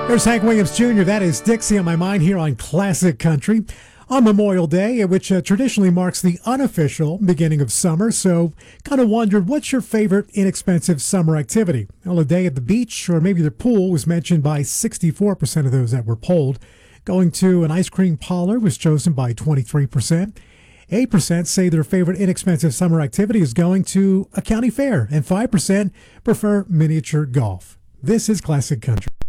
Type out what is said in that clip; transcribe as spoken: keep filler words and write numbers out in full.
There's Hank Williams Junior That is Dixie on My Mind here on Classic Country on Memorial Day, which uh, traditionally marks the unofficial beginning of summer. So kind of wondered, what's your favorite inexpensive summer activity? Well, a day at the beach or maybe the pool was mentioned by sixty-four percent of those that were polled. Going to an ice cream parlor was chosen by twenty-three percent. eight percent say their favorite inexpensive summer activity is going to a county fair, and five percent prefer miniature golf. This is Classic Country.